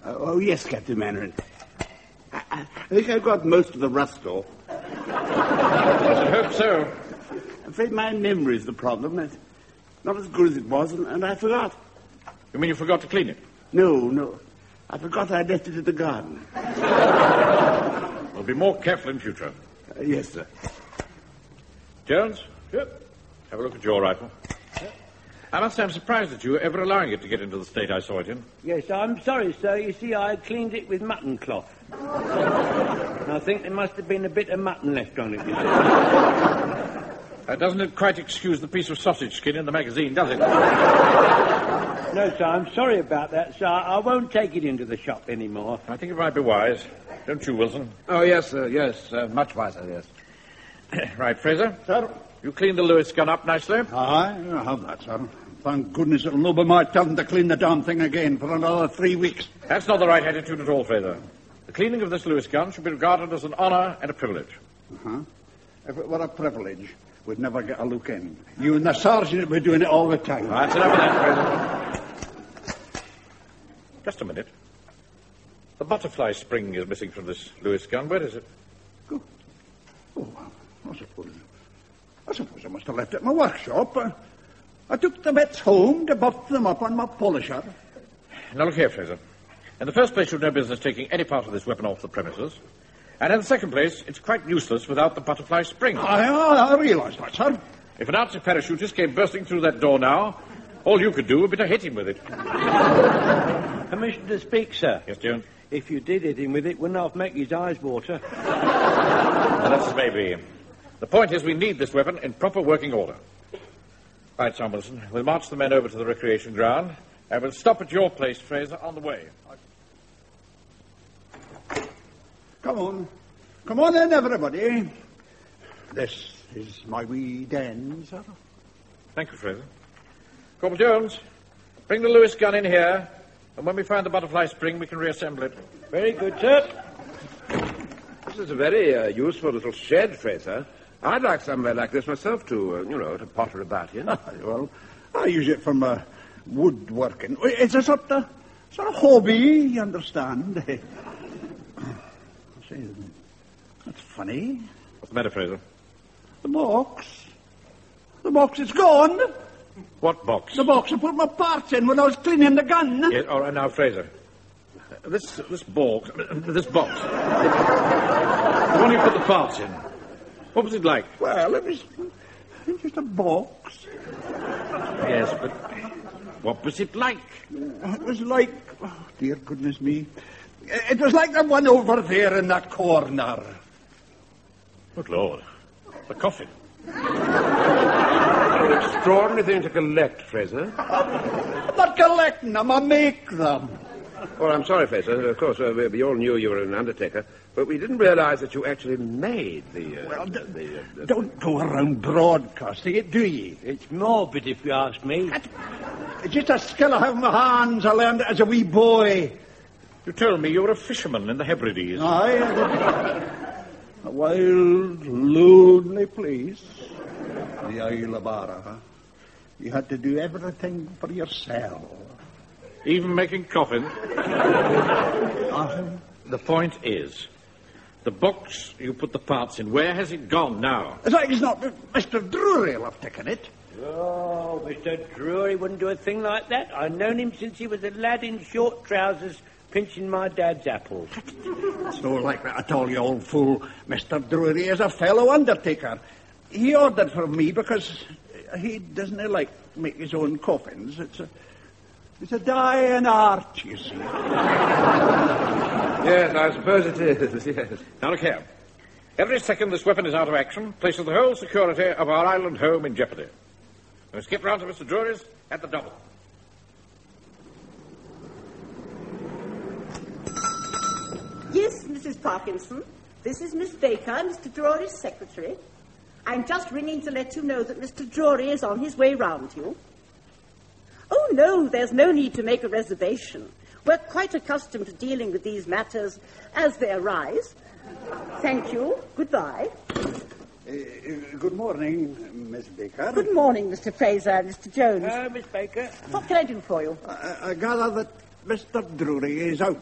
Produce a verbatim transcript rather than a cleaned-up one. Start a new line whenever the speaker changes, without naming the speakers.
Uh, oh, yes, Captain Mainwaring. I, I think I've got most of the rust off.
I should hope so.
I'm afraid my memory's the problem. It's not as good as it was, and, and I forgot.
You mean you forgot to clean it?
No, no. I forgot I left it in the garden.
We'll be more careful in future.
Uh, yes, sir.
Jones? Yep. Have a look at your rifle. Yep. I must say I'm surprised at you ever allowing it to get into the state I saw it in.
Yes, I'm sorry, sir. You see, I cleaned it with mutton cloth. And I think there must have been a bit of mutton left on it, you see.
Uh, doesn't it quite excuse the piece of sausage skin in the magazine, does it?
No, sir, I'm sorry about that, sir. I won't take it into the shop anymore.
I think it might be wise. Don't you, Wilson?
Oh, yes, sir, yes. Uh, much wiser, yes.
Right, Fraser.
Sir?
You cleaned the Lewis gun up nicely?
Aye, I have that, sir. Thank goodness it'll not be my turn to clean the damn thing again for another three weeks.
That's not the right attitude at all, Fraser. The cleaning of this Lewis gun should be regarded as an honour and a privilege.
Uh-huh. If it were a privilege, we'd never get a look in. You and the sergeant would be doing it all the time.
That's enough of that, Fraser. Just a minute. The butterfly spring is missing from this Lewis gun. Where is it?
Oh, oh I suppose... I suppose I must have left it in my workshop. Uh, I took the bits home to buff them up on my polisher.
Now, look here, Fraser. In the first place, you've no business taking any part of this weapon off the premises. And in the second place, it's quite useless without the butterfly spring.
I, I, I realise that, sir.
If an Nazi parachutist came bursting through that door now, all you could do would be to hit him with it.
Permission to speak, sir?
Yes, Jones?
If you did hit him with it, wouldn't half make his eyes water.
Now, that's as may be. The point is we need this weapon in proper working order. Right, Samuelson, we'll march the men over to the recreation ground, and we'll stop at your place, Fraser, on the way.
Come on. Come on in, everybody. This is my wee den, sir.
Thank you, Fraser. Corporal Jones, bring the Lewis gun in here, and when we find the butterfly spring, we can reassemble it.
Very good, sir.
This is a very uh, useful little shed, Fraser. I'd like somewhere like this myself to, uh, you know, to potter about in.
Well, I use it for my woodworking. It's a sort of, sort of hobby, you understand. See, that's funny.
What's the matter, Fraser?
The box. The box is gone.
What box?
The box I put my parts in when I was cleaning the gun.
Yes, all right, now, Fraser. This this box, this box, the one you put the parts in, what was it like?
Well, it was just a box.
Yes, but what was it like?
It was like, oh, dear goodness me, it was like the one over there in that corner.
Good Lord, the coffin.
An extraordinary thing to collect, Fraser.
I'm not collecting them, I make them.
Well, I'm sorry, Fraser. Of course, uh, we, we all knew you were an undertaker, but we didn't realize that you actually made the... Uh,
well, d-
the, uh, the...
don't go around broadcasting it, do ye?
It's morbid, if you ask me.
It's just a skill I have in my hands. I learned it as a wee boy.
You told me you were a fisherman in the Hebrides.
Aye. A wild, lonely place. The Isle of Ara. You had to do everything for yourself.
Even making coffins?
Uh,
The point is, the box you put the parts in, where has it gone now?
It's like it's not Mister Drury will have taken it.
Oh, Mister Drury wouldn't do a thing like that. I've known him since he was a lad in short trousers pinching my dad's apples.
It's no like that at all, you old fool. Mister Drury is a fellow undertaker. He ordered for me because he doesn't like make his own coffins. It's a, it's a dying art, you see.
Yes, I suppose it is, yes.
Now look here. Every second this weapon is out of action places the whole security of our island home in jeopardy. We'll skip round to Mister Drury's at the double.
Yes, Missus Parkinson. This is Miss Baker, Mister Drury's secretary. I'm just ringing to let you know that Mister Drury is on his way round you. Oh, no, there's no need to make a reservation. We're quite accustomed to dealing with these matters as they arise. Thank you. Goodbye.
Uh, good morning, Miss Baker.
Good morning, Mister Fraser and Mister Jones.
Uh, Miss Baker.
What can I do for you?
I, I gather that Mister Drury is out